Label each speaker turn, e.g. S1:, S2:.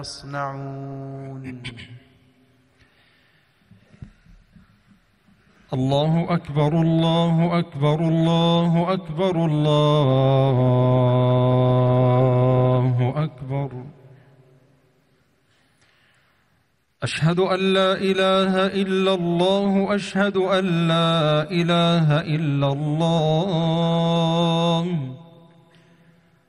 S1: يصنعون.
S2: الله أكبر الله أكبر الله أكبر الله أكبر. أشهد أن لا إله إلا الله أشهد أن لا إله إلا الله.